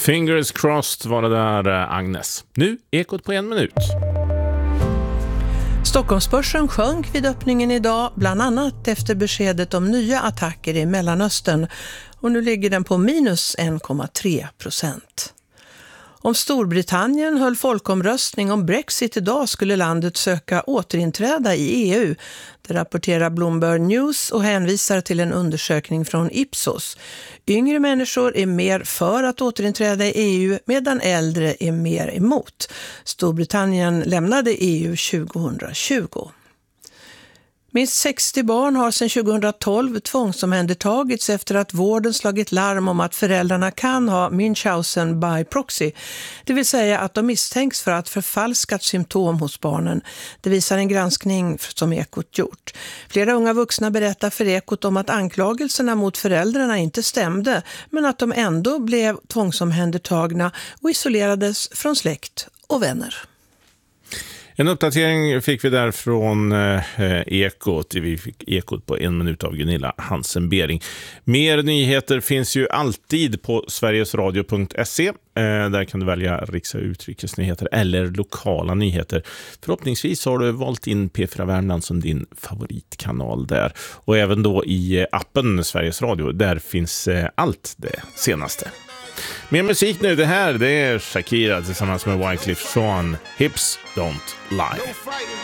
Fingers crossed var det där, Agnes. Nu, Ekot på 1 minut. Stockholmsbörsen sjönk vid öppningen idag, bland annat efter beskedet om nya attacker i Mellanöstern. Och nu ligger den på minus 1,3%. Om Storbritannien höll folkomröstning om Brexit idag skulle landet söka återinträda i EU. Det rapporterar Bloomberg News och hänvisar till en undersökning från Ipsos. Yngre människor är mer för att återinträda i EU medan äldre är mer emot. Storbritannien lämnade EU 2020. Minst 60 barn har sedan 2012 tvångsomhändertagits efter att vården slagit larm om att föräldrarna kan ha Munchausen by proxy. Det vill säga att de misstänks för att förfalskat symptom hos barnen. Det visar en granskning som Ekot gjort. Flera unga vuxna berättar för Ekot om att anklagelserna mot föräldrarna inte stämde, men att de ändå blev tvångsomhändertagna och isolerades från släkt och vänner. En uppdatering fick vi där från Ekot. Vi fick Ekot på 1 minut av Gunilla Hansen-Bering. Mer nyheter finns ju alltid på sverigesradio.se. Där kan du välja riks- och utrikesnyheter eller lokala nyheter. Förhoppningsvis har du valt in P4 Värmland som din favoritkanal där. Och även då i appen Sveriges Radio, där finns allt det senaste. Mer musik nu, det är Shakira tillsammans med Wyclef Jean, Hips Don't Lie.